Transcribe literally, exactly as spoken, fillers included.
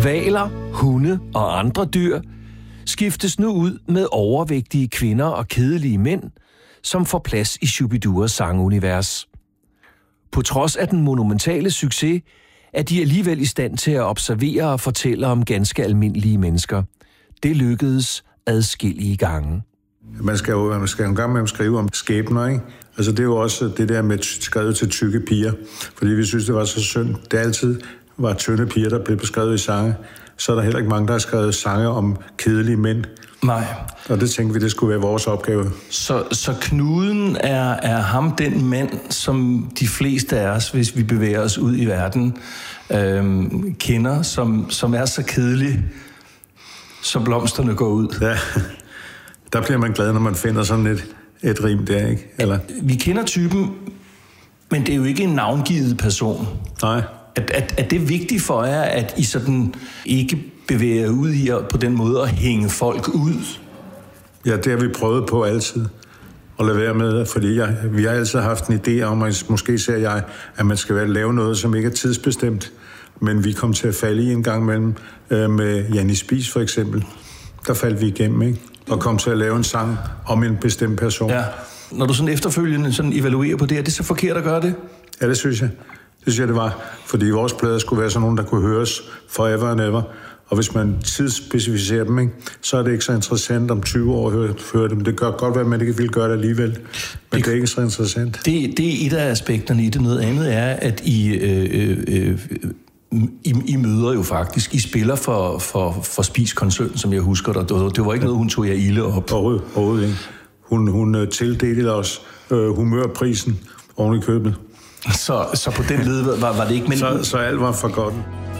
Hvaler, hunde og andre dyr skiftes nu ud med overvægtige kvinder og kedelige mænd, som får plads i Shubiduras sangunivers. På trods af den monumentale succes, er de alligevel i stand til at observere og fortælle om ganske almindelige mennesker. Det lykkedes adskillige gange. Man skal jo man skal en gang med at skrive om skæbner, ikke? Altså det er jo også det der med skrevet til tykke piger, fordi vi synes, det var så synd. Det altid var tynde piger, der blev beskrevet i sange. Så er der heller ikke mange, der har skrevet sange om kedelige mænd. Nej. Og det tænkte vi, det skulle være vores opgave. Så, så Knuden er, er ham den mand, som de fleste af os, hvis vi bevæger os ud i verden, øhm, kender, som, som er så kedelig, så blomsterne går ud. Ja, der bliver man glad, når man finder sådan et, et rim der, ikke? Eller? Vi kender typen, men det er jo ikke en navngivet person. Nej. Er, er, er det vigtigt for jer, at I sådan ikke bevæger ud i på den måde at hænge folk ud? Ja, det har vi prøvet på altid at lade være med, fordi jeg, vi har altid haft en idé om, at måske ser jeg, at man skal lave noget, som ikke er tidsbestemt. Men vi kom til at falde i en gang mellem øh, med Janni Spies for eksempel. Der faldt vi igennem, ikke? Og kom til at lave en sang om en bestemt person. Ja. Når du sådan efterfølgende sådan evaluerer på det, er det så forkert at gøre det? Ja, det synes jeg. Det synes jeg, det var. Fordi vores plader skulle være sådan nogle, der kunne høres forever and ever. Og hvis man tidsspecificerer dem, ikke, så er det ikke så interessant om tyve år at høre, høre dem. Det kan godt være, at man ikke vil gøre det alligevel. Men det, det er ikke så interessant. Det, det er et af aspekterne i det. Noget andet er, at I, øh, øh, I, I møder jo faktisk. I spiller for, for, for Spies-koncernen, som jeg husker dig. Det, det var ikke noget, hun tog jer ilde op. Overhovedet, overhovedet ikke. Hun, hun tildelte os øh, humørprisen oven i købet. Så, så på den led var, var det ikke... Men... Så, så alt var for godt.